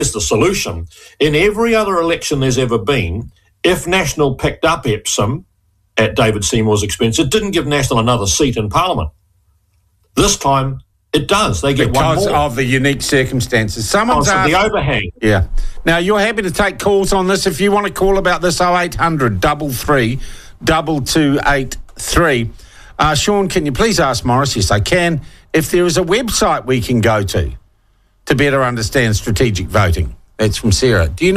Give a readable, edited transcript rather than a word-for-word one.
the solution. In every other election there's ever been, if National picked up Epsom at David Seymour's expense, it didn't give National another seat in Parliament. This time, it does. They get one more. Because of the unique circumstances. Someone's asked, the overhang. Yeah. Now, you're happy to take calls on this. If you want to call about this, 0800 33 2283. Sean, can you please ask Morris? Yes, I can. If there is a website we can go to better understand strategic voting. That's from Sarah. Do you know